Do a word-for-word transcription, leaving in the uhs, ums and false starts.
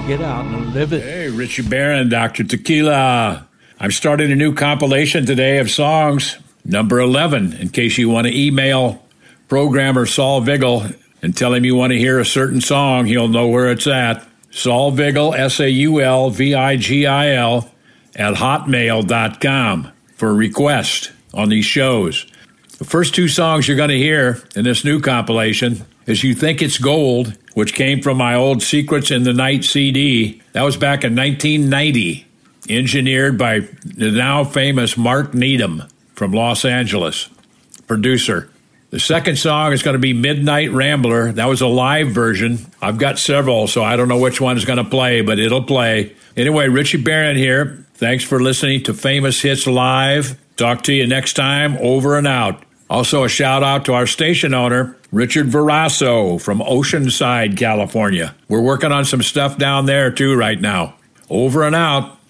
get out and live it. Hey, Richie Barron, Doctor Tequila. I'm starting a new compilation today of songs, number eleven, in case you want to email programmer Saul Vigil and tell him you want to hear a certain song. He'll know where it's at. Saul Vigil, S A U L V I G I L, at hotmail dot com for a request on these shows. The first two songs you're going to hear in this new compilation is You Think It's Gold, which came from my old Secrets in the Night C D. That was back in nineteen ninety, engineered by the now famous Mark Needham from Los Angeles, producer. The second song is going to be Midnight Rambler. That was a live version. I've got several, so I don't know which one is going to play, but it'll play. Anyway, Richie Barron here. Thanks for listening to Famous Hits Live. Talk to you next time. Over and out. Also, a shout out to our station owner, Richard Verasso from Oceanside, California. We're working on some stuff down there, too, right now. Over and out.